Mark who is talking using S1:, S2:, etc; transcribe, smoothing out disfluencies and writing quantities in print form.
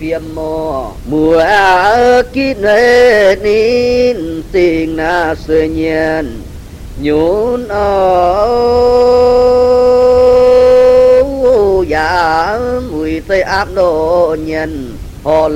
S1: phiêm mô mùa kít nê nín tình na sơ nhiên nhún dạ mùi tây áp đồ nhân họ